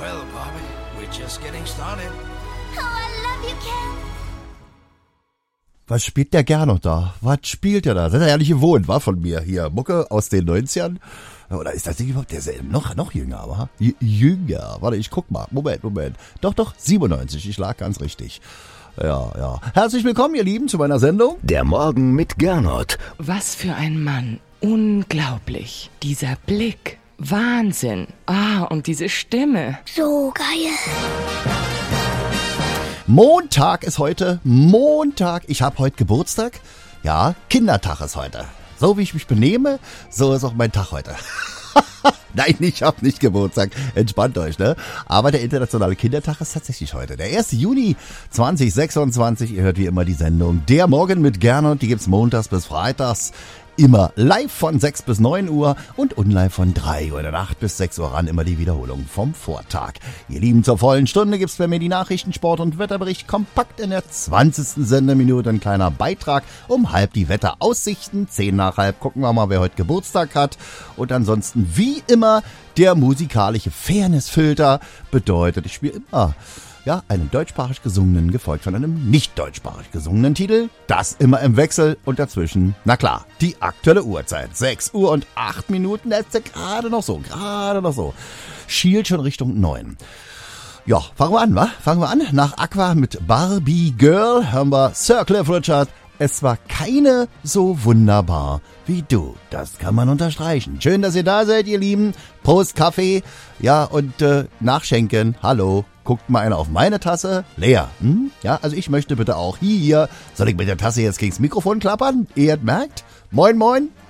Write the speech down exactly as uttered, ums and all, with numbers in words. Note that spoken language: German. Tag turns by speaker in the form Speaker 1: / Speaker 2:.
Speaker 1: Well, Bobby, we're just getting started.
Speaker 2: Oh, I love you, Ken.
Speaker 3: Was spielt der Gernot da? Was spielt der da? Das hat er ja nicht gewohnt, war von mir hier. Mucke aus den neunzigern. Oder ist das nicht überhaupt der ist noch, noch jünger, war? J- jünger. Warte, ich guck mal. Moment, Moment. Doch, doch, siebenundneunzig. Ich lag ganz richtig. Ja, ja. Herzlich willkommen, ihr Lieben, zu meiner Sendung.
Speaker 4: Der Morgen mit Gernot.
Speaker 5: Was für ein Mann. Unglaublich. Dieser Blick. Wahnsinn. Ah, und diese Stimme.
Speaker 2: So geil.
Speaker 3: Montag ist heute. Montag. Ich habe heute Geburtstag. Ja, Kindertag ist heute. So wie ich mich benehme, so ist auch mein Tag heute. Nein, ich hab nicht Geburtstag. Entspannt euch, ne? Aber der internationale Kindertag ist tatsächlich heute. Der erste Juni zweitausendsechsundzwanzig. Ihr hört wie immer die Sendung Der Morgen mit Gernot. Die gibt's montags bis freitags. Immer live von sechs bis neun Uhr und unlive von drei Uhr in der Nacht bis sechs Uhr ran. Immer die Wiederholung vom Vortag. Ihr Lieben, zur vollen Stunde gibt's bei mir die Nachrichten, Sport und Wetterbericht kompakt in der zwanzigsten Sendeminute. Ein kleiner Beitrag um halb die Wetteraussichten. Zehn nach halb gucken wir mal, wer heute Geburtstag hat. Und ansonsten wie immer der musikalische Fairnessfilter bedeutet, ich spiele immer ja, einen deutschsprachig gesungenen, gefolgt von einem nicht deutschsprachig gesungenen Titel. Das immer im Wechsel und dazwischen, na klar, die aktuelle Uhrzeit. sechs Uhr und acht Minuten, das ist ja gerade noch so, gerade noch so. Schielt schon Richtung neun. Ja, fangen wir an, wa? Fangen wir an. Nach Aqua mit Barbie Girl hören wir Sir Cliff Richard. Es war keine so wunderbar wie du. Das kann man unterstreichen. Schön, dass ihr da seid, ihr Lieben. Prost, Kaffee. Ja, und äh, nachschenken. Hallo. Guckt mal einer auf meine Tasse. Leer. Hm? Ja, also ich möchte bitte auch hier. Soll ich mit der Tasse jetzt gegens Mikrofon klappern? Ihr merkt? Moin, moin.